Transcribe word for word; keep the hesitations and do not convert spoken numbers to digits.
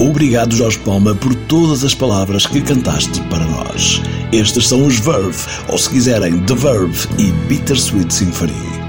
Obrigado, Jorge Palma, por todas as palavras que cantaste para nós. Estes são os Verve, ou se quiserem, The Verve e Bittersweet Symphony.